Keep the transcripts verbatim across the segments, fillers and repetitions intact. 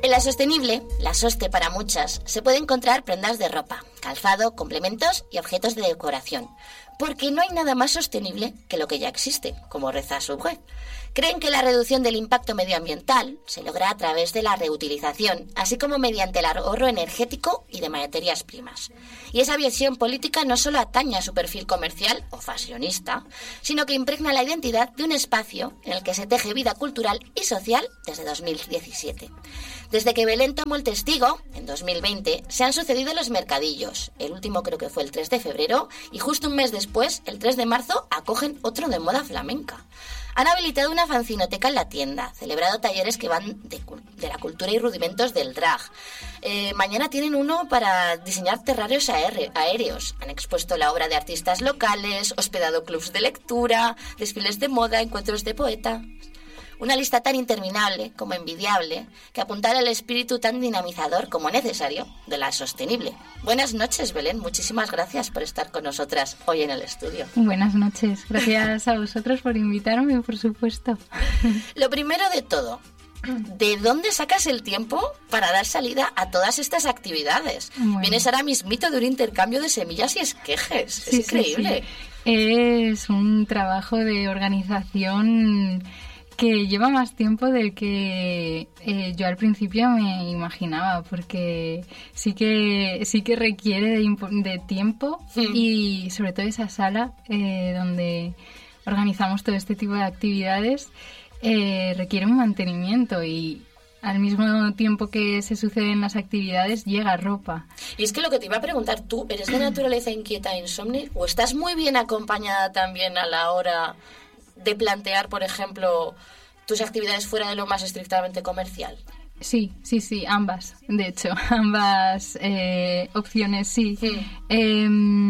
En la sostenible, la soste para muchas, se puede encontrar prendas de ropa, calzado, complementos y objetos de decoración, porque no hay nada más sostenible que lo que ya existe, como reza su web. Creen que la reducción del impacto medioambiental se logra a través de la reutilización, así como mediante el ahorro energético y de materias primas. Y esa visión política no solo atañe a su perfil comercial o fashionista, sino que impregna la identidad de un espacio en el que se teje vida cultural y social desde dos mil diecisiete. Desde que Belén tomó el testigo, en dos mil veinte, se han sucedido los mercadillos. El último creo que fue el tres de febrero y justo un mes después, el tres de marzo, acogen otro de moda flamenca. Han habilitado una fanzinoteca en la tienda, celebrado talleres que van de, de la cultura y rudimentos del drag. Eh, mañana tienen uno para diseñar terrarios aéreos. Han expuesto la obra de artistas locales, hospedado clubs de lectura, desfiles de moda, encuentros de poeta. Una lista tan interminable como envidiable que apuntara al espíritu tan dinamizador como necesario de la sostenible. Buenas noches, Belén. Muchísimas gracias por estar con nosotras hoy en el estudio. Buenas noches. Gracias a vosotros por invitarme, por supuesto. Lo primero de todo, ¿de dónde sacas el tiempo para dar salida a todas estas actividades? Bueno. Vienes ahora mismito de un intercambio de semillas y esquejes. Sí, es increíble. Sí, sí. Es un trabajo de organización que lleva más tiempo del que eh, yo al principio me imaginaba, porque sí que sí que requiere de, impo- de tiempo sí. Y sobre todo esa sala eh, donde organizamos todo este tipo de actividades eh, requiere un mantenimiento y al mismo tiempo que se suceden las actividades llega ropa. Y es que lo que te iba a preguntar, ¿tú eres de naturaleza inquieta e insomne o estás muy bien acompañada también a la hora de plantear, por ejemplo, tus actividades fuera de lo más estrictamente comercial? Sí, sí, sí, ambas, de hecho, ambas eh, opciones, sí. sí. Eh,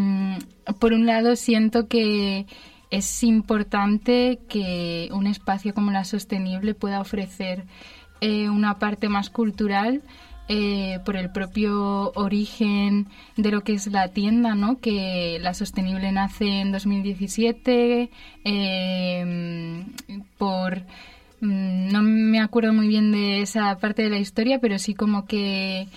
por un lado, siento que es importante que un espacio como la sostenible pueda ofrecer eh, una parte más cultural, Eh, por el propio origen de lo que es la tienda, ¿no? Que la sostenible nace en dos mil diecisiete eh, por mm, no me acuerdo muy bien de esa parte de la historia, pero sí como que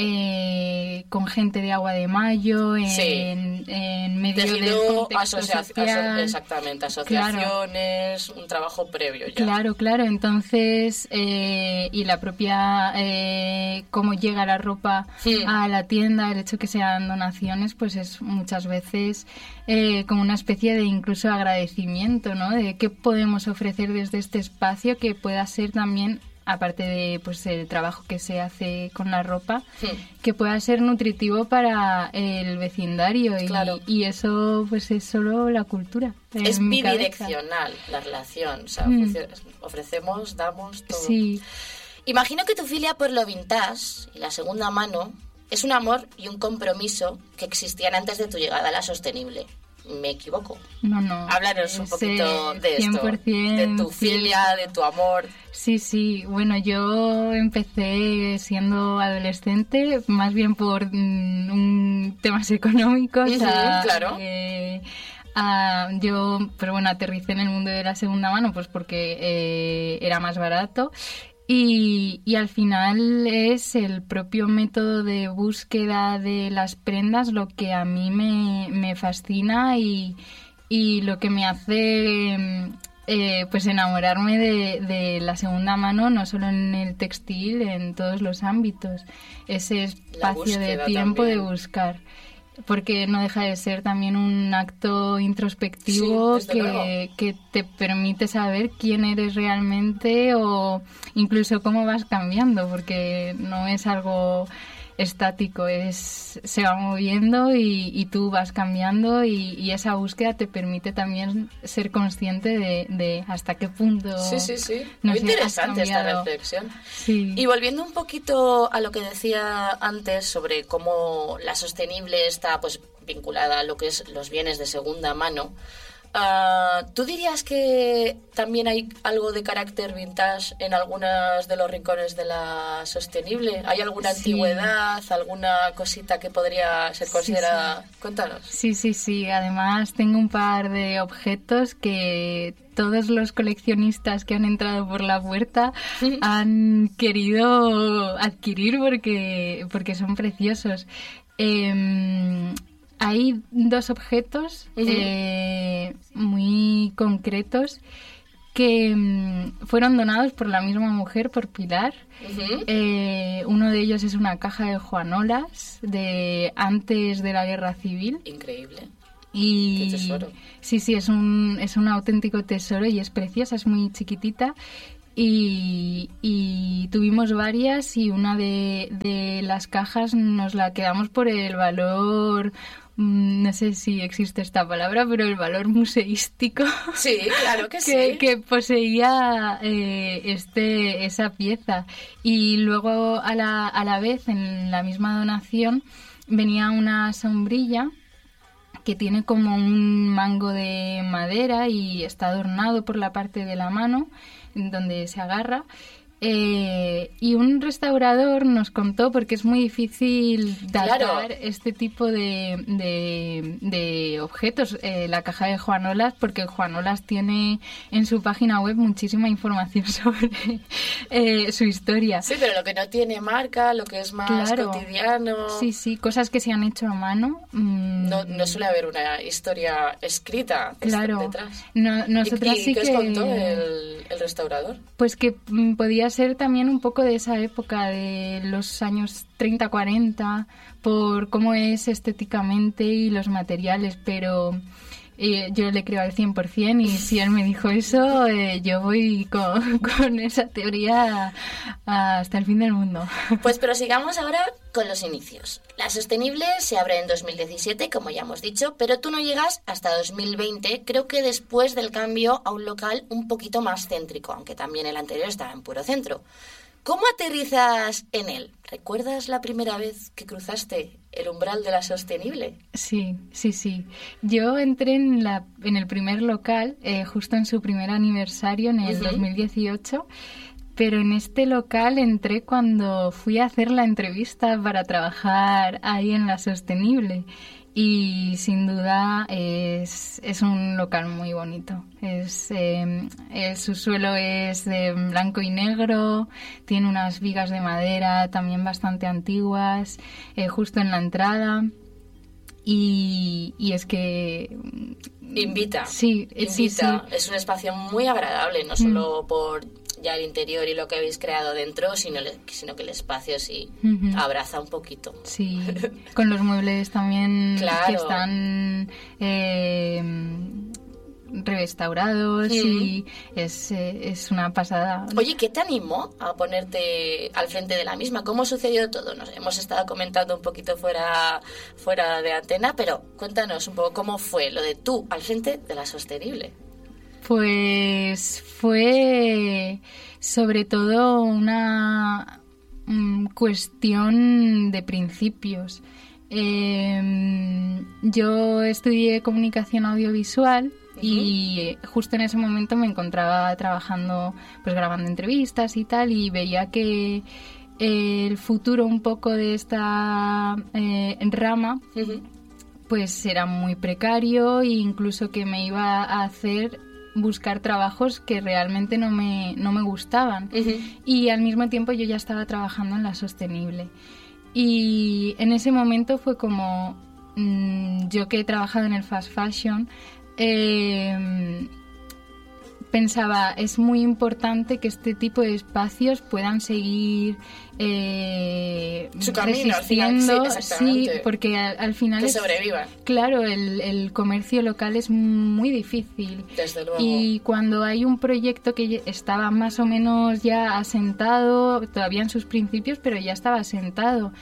eh, con gente de Agua de Mayo en, sí. en medio Tejido del contexto asocia- social. Aso- exactamente, asociaciones, claro. Un trabajo previo ya. Claro, claro, entonces eh, y la propia eh, cómo llega la ropa sí. a la tienda, el hecho que sean donaciones, pues es muchas veces eh, como una especie de incluso agradecimiento, ¿no? De qué podemos ofrecer desde este espacio que pueda ser también, aparte de pues el trabajo que se hace con la ropa, sí. que pueda ser nutritivo para el vecindario y, claro. y eso pues es solo la cultura. Es bidireccional la relación, o sea, mm. ofrecemos, damos todo. Sí. Imagino que tu filia por lo vintage y la segunda mano es un amor y un compromiso que existían antes de tu llegada a la sostenible. ¿Me equivoco? No, no. Háblanos un poquito de esto, de tu filia, de tu amor. Sí, sí. Bueno, yo empecé siendo adolescente, más bien por mm, un temas económicos. Uh-huh, a, claro. Eh, a, yo, pero bueno, aterricé en el mundo de la segunda mano, pues porque eh, era más barato. Y, y al final es el propio método de búsqueda de las prendas lo que a mí me, me fascina y, y lo que me hace eh, pues enamorarme de, de la segunda mano, no solo en el textil, en todos los ámbitos. Ese espacio de tiempo también. De buscar. Porque no deja de ser también un acto introspectivo sí, que, que te permite saber quién eres realmente o incluso cómo vas cambiando, porque no es algo estático, es se va moviendo y, y tú vas cambiando y, y esa búsqueda te permite también ser consciente de, de hasta qué punto. Sí, sí, sí. Muy interesante esta reflexión. Sí. Y volviendo un poquito a lo que decía antes sobre cómo la sostenible está pues vinculada a lo que es los bienes de segunda mano, Uh, ¿Tú dirías que también hay algo de carácter vintage en algunos de los rincones de la sostenible? ¿Hay alguna sí. antigüedad, alguna cosita que podría ser considerada? Sí, sí. Cuéntanos. Sí, sí, sí. Además tengo un par de objetos que todos los coleccionistas que han entrado por la puerta han querido adquirir porque, porque son preciosos. Eh, Hay dos objetos uh-huh. eh, muy concretos que um, fueron donados por la misma mujer, por Pilar. Uh-huh. Eh, uno de ellos es una caja de Juanolas de antes de la Guerra Civil. Increíble. Y qué tesoro. Sí, sí, es un, es un auténtico tesoro y es preciosa, es muy chiquitita. Y, y tuvimos varias y una de, de las cajas nos la quedamos por el valor, no sé si existe esta palabra, pero el valor museístico. Sí, claro que, que sí. Que poseía eh, este esa pieza. Y luego a la, a la vez, en la misma donación, venía una sombrilla que tiene como un mango de madera y está adornado por la parte de la mano donde se agarra. Eh, y un restaurador nos contó, porque es muy difícil datar claro. este tipo de, de, de objetos, eh, la caja de Juanolas, porque Juanolas tiene en su página web muchísima información sobre eh, su historia. Sí, pero lo que no tiene marca, lo que es más claro. cotidiano... Sí, sí, cosas que se han hecho a mano. Mmm... No, no suele haber una historia escrita claro. detrás. No, nosotras ¿Y, y sí qué que... os contó el, el restaurador? Pues que mm, podía ser también un poco de esa época, de los años treinta, cuarenta, por cómo es estéticamente y los materiales, pero eh, yo le creo al cien por ciento y si él me dijo eso, eh, yo voy con, con esa teoría hasta el fin del mundo. Pues prosigamos ahora con los inicios. La Sostenible se abre en dos mil diecisiete, como ya hemos dicho, pero tú no llegas hasta dos mil veinte, creo que después del cambio a un local un poquito más céntrico, aunque también el anterior estaba en puro centro. ¿Cómo aterrizas en él? ¿Recuerdas la primera vez que cruzaste el umbral de la Sostenible? Sí, sí, sí. Yo entré en, la, en el primer local, eh, justo en su primer aniversario, en el uh-huh. dos mil dieciocho, pero en este local entré cuando fui a hacer la entrevista para trabajar ahí en la Sostenible. Y sin duda es, es un local muy bonito. Es, eh, el subsuelo es de blanco y negro, tiene unas vigas de madera también bastante antiguas, eh, justo en la entrada. Y, y es que... Invita. Sí, invita. sí, sí. Es un espacio muy agradable, no solo mm. por ya el interior y lo que habéis creado dentro, sino, sino que el espacio sí uh-huh. abraza un poquito. Sí, con los muebles también claro. que están eh, restaurados uh-huh. y es, eh, es una pasada. Oye, ¿qué te animó a ponerte al frente de la misma? ¿Cómo sucedió todo? Nos hemos estado comentando un poquito fuera, fuera de antena, pero cuéntanos un poco cómo fue lo de tú al frente de la Sostenible. Pues fue sobre todo una um, cuestión de principios. Eh, yo estudié comunicación audiovisual uh-huh. y justo en ese momento me encontraba trabajando, pues grabando entrevistas y tal, y veía que el futuro un poco de esta eh, rama uh-huh. pues era muy precario e incluso que me iba a hacer buscar trabajos que realmente no me, no me gustaban. Uh-huh. Y al mismo tiempo yo ya estaba trabajando en la Sostenible. Y en ese momento fue como, mmm, yo que he trabajado en el fast fashion, eh, pensaba, es muy importante que este tipo de espacios puedan seguir eh, su camino, resistiendo, al final, sí, sí, porque al, al final que es, sobrevivan. Claro, el, el comercio local es muy difícil. Desde luego. Y cuando hay un proyecto que estaba más o menos ya asentado, todavía en sus principios, pero ya estaba asentado,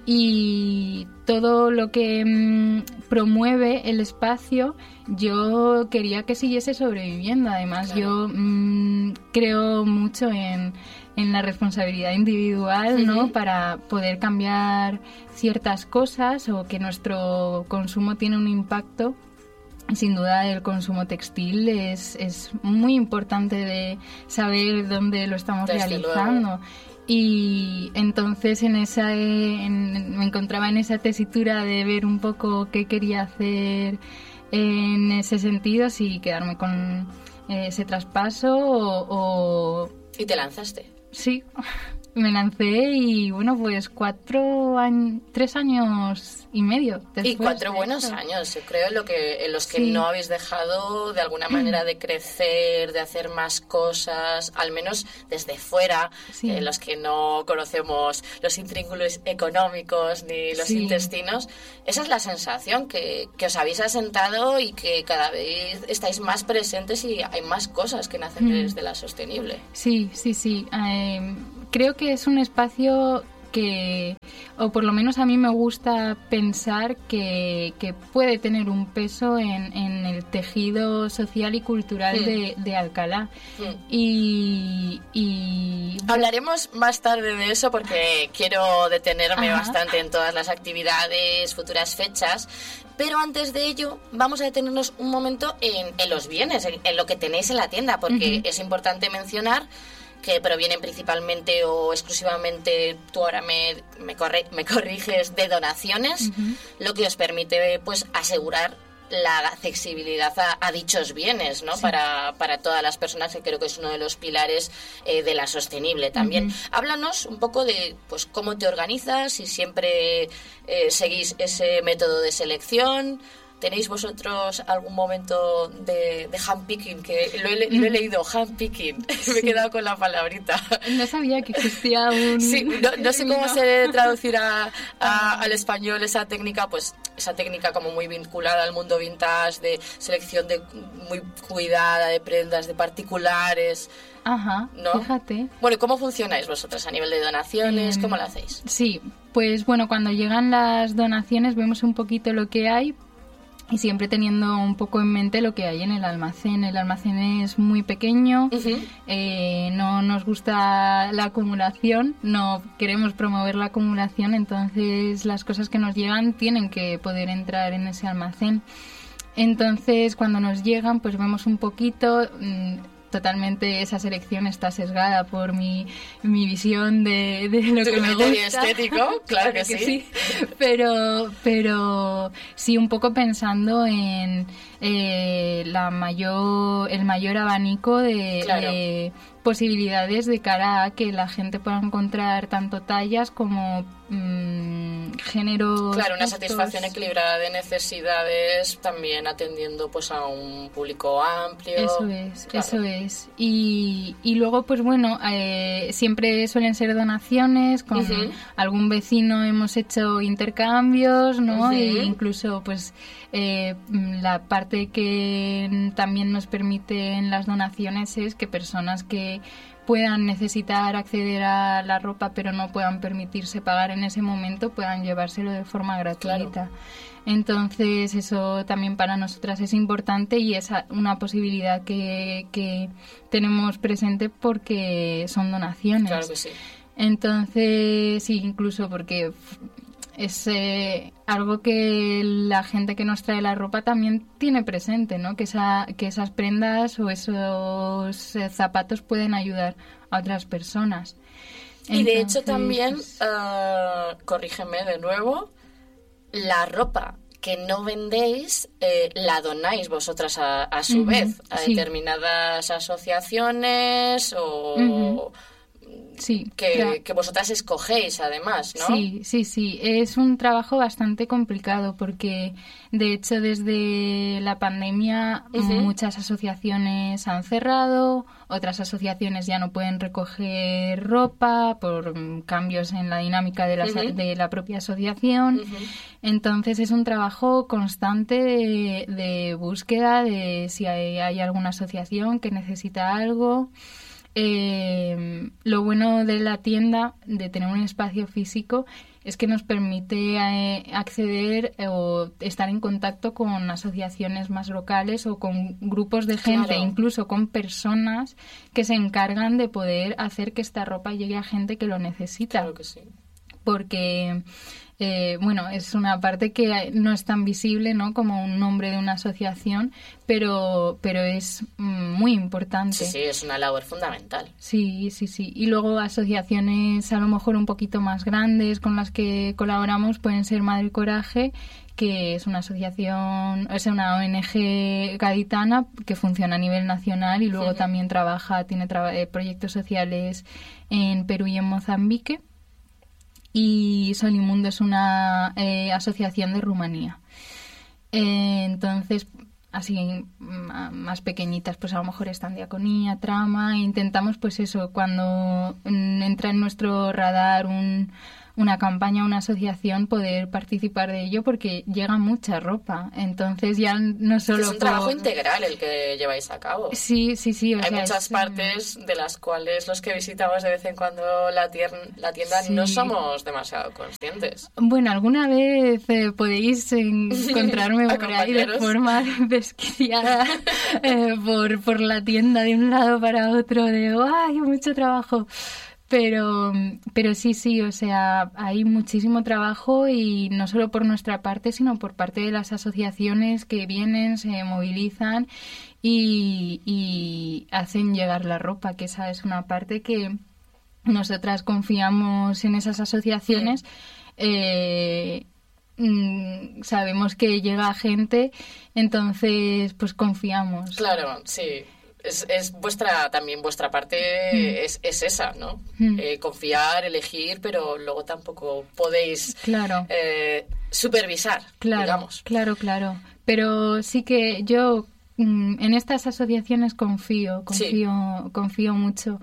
y todo lo que mmm, promueve el espacio, yo quería que siguiese sobreviviendo. Además, claro. yo mmm, creo mucho en, en la responsabilidad individual, ¿no? Uh-huh. Para poder cambiar ciertas cosas o que nuestro consumo tiene un impacto sin duda el consumo textil es, es muy importante de saber dónde lo estamos Desde realizando. Luego. Y entonces en esa en, me encontraba en esa tesitura de ver un poco qué quería hacer en ese sentido, si quedarme con ese traspaso o... o... ¿Y te lanzaste? Sí, me lancé y bueno, pues cuatro años, tres años y medio después. Y cuatro buenos eso. años, yo creo, en, lo que, en los que sí. no habéis dejado de alguna manera de crecer, de hacer más cosas, al menos desde fuera, sí. eh, los que no conocemos los intríngulos económicos ni los sí. intestinos. Esa es la sensación, que, que os habéis asentado y que cada vez estáis más presentes y hay más cosas que nacen mm. desde la sostenible. Sí, sí, sí. Eh, creo que es un espacio que, o por lo menos a mí me gusta pensar que, que puede tener un peso en, en el tejido social y cultural mm. de, de Alcalá. Mm. Y, y... Hablaremos más tarde de eso porque quiero detenerme Ajá. bastante en todas las actividades, futuras fechas. Pero antes de ello, vamos a detenernos un momento en, en los bienes, en, en lo que tenéis en la tienda, porque uh-huh. es importante mencionar que provienen principalmente o exclusivamente, tú ahora me, me, corre, me corriges, de donaciones, uh-huh. lo que os permite pues asegurar la accesibilidad a, a dichos bienes, ¿no? Sí. Para, para todas las personas, que creo que es uno de los pilares eh, de la sostenible también. Uh-huh. Háblanos un poco de pues cómo te organizas, si siempre eh, seguís ese método de selección. ¿Tenéis vosotros algún momento de, de handpicking? Que lo he, lo he leído, handpicking. Sí. Me he quedado con la palabrita. No sabía que existía un... Sí, no, no sé cómo se traducir a, a, al español esa técnica, pues esa técnica como muy vinculada al mundo vintage, de selección de muy cuidada de prendas, de particulares. Ajá, ¿no? Fíjate. Bueno, ¿y cómo funcionáis vosotras a nivel de donaciones? Eh, ¿Cómo lo hacéis? Sí, pues bueno, cuando llegan las donaciones vemos un poquito lo que hay, y siempre teniendo un poco en mente lo que hay en el almacén. El almacén es muy pequeño, uh-huh. eh, no nos gusta la acumulación, no queremos promover la acumulación, entonces las cosas que nos llegan tienen que poder entrar en ese almacén. Entonces cuando nos llegan pues vemos un poquito... Mmm, totalmente esa selección está sesgada por mi, mi visión de, de lo que me gusta. Estético, claro, claro que, que sí. sí. Pero, pero sí un poco pensando en eh, la mayor, el mayor abanico de, claro. de posibilidades de cara a que la gente pueda encontrar tanto tallas como mmm, géneros. Claro, una justos. Satisfacción equilibrada de necesidades, también atendiendo pues a un público amplio. Eso es, claro. eso es. Y, y luego, pues bueno, eh, siempre suelen ser donaciones, con uh-huh. algún vecino hemos hecho intercambios, ¿no? Uh-huh. E incluso, pues, eh, la parte que también nos permiten las donaciones es que personas que puedan necesitar acceder a la ropa pero no puedan permitirse pagar en ese momento puedan llevárselo de forma gratuita. Claro. Entonces eso también para nosotras es importante y es una posibilidad que, que tenemos presente porque son donaciones. Claro que sí. Entonces sí, incluso porque es eh, algo que la gente que nos trae la ropa también tiene presente, ¿no? Que, esa, que esas prendas o esos eh, zapatos pueden ayudar a otras personas. Y Entonces, de hecho también, uh, corrígeme de nuevo, la ropa que no vendéis eh, la donáis vosotras a, a su uh-huh, vez a sí. determinadas asociaciones o... Uh-huh. Sí, que, claro. que vosotras escogéis además, ¿no? Sí, sí, sí. Es un trabajo bastante complicado porque, de hecho, desde la pandemia uh-huh. muchas asociaciones han cerrado, otras asociaciones ya no pueden recoger ropa por cambios en la dinámica de la, uh-huh. de la propia asociación. Uh-huh. Entonces es un trabajo constante de, de búsqueda de si hay, hay alguna asociación que necesita algo. Eh, lo bueno de la tienda, de tener un espacio físico, es que nos permite eh, acceder eh, o estar en contacto con asociaciones más locales o con grupos de gente, claro. incluso con personas que se encargan de poder hacer que esta ropa llegue a gente que lo necesita. Claro que sí. porque... Eh, bueno, es una parte que no es tan visible, ¿no?, como un nombre de una asociación, pero, pero es muy importante. Sí, sí, es una labor fundamental. Sí, sí, sí. Y luego asociaciones a lo mejor un poquito más grandes con las que colaboramos pueden ser Madre Coraje, que es una asociación, es una O N G gaditana que funciona a nivel nacional y luego uh-huh. también trabaja, tiene tra- eh, proyectos sociales en Perú y en Mozambique. Y Solimundo es una eh, asociación de Rumanía. Eh, entonces, así m- más pequeñitas, pues a lo mejor están Diaconía, Trama, e intentamos pues eso, cuando mm, entra en nuestro radar un... una campaña, una asociación, poder participar de ello porque llega mucha ropa. Entonces ya no solo... Es un por... trabajo integral el que lleváis a cabo. Sí, sí, sí. O Hay sea, muchas es... partes de las cuales los que visitamos de vez en cuando la, tier- la tienda sí. no somos demasiado conscientes. Bueno, alguna vez eh, podéis encontrarme por ahí de forma desquiciada eh, por, por la tienda de un lado para otro de ¡ay, mucho trabajo! Pero, pero sí, sí, o sea, hay muchísimo trabajo y no solo por nuestra parte, sino por parte de las asociaciones que vienen, se movilizan y, y hacen llegar la ropa, que esa es una parte que nosotras confiamos en esas asociaciones. Sí. Eh, mm, sabemos que llega gente, entonces pues confiamos. Claro, sí. Es, es vuestra también vuestra parte mm. es, es esa, ¿no? Mm. Eh, confiar, elegir, pero luego tampoco podéis claro. eh, supervisar, claro, digamos. Claro, claro. Pero sí que yo mm, en estas asociaciones confío, confío, sí. confío mucho.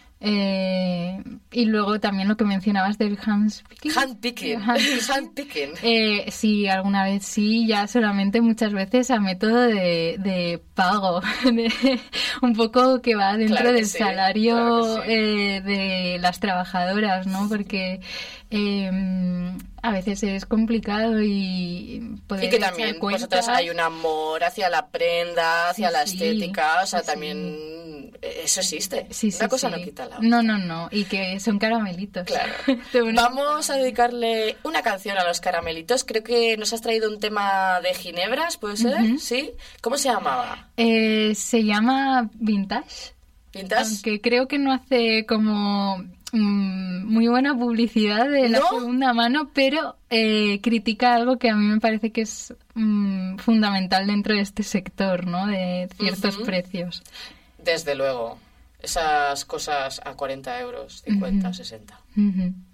Eh, y luego también lo que mencionabas del handpicking. Handpicking. Handpicking. Handpicking. Eh, sí, alguna vez sí, ya solamente muchas veces a método de, de pago, de, un poco que va dentro claro que del sí, salario claro que sí. eh, de las trabajadoras, ¿no? Porque eh, a veces es complicado y poder y que también vosotras hay un amor hacia la prenda, hacia sí, la estética, o sea, sí. también eso existe. Sí, sí, Una cosa sí. no quita la otra. No, no, no. Y que son caramelitos. Claro. Vamos a dedicarle una canción a los caramelitos. Creo que nos has traído un tema de ginebras, ¿puede ser? Uh-huh. ¿Sí? ¿Cómo se llamaba? Eh, se llama Vintage. ¿Vintage? Aunque creo que no hace como mmm, muy buena publicidad de la ¿No? segunda mano, pero eh, critica algo que a mí me parece que es mmm, fundamental dentro de este sector, ¿no? De ciertos uh-huh. precios. Desde luego, esas cosas a cuarenta euros, cincuenta, uh-huh. sesenta. Uh-huh.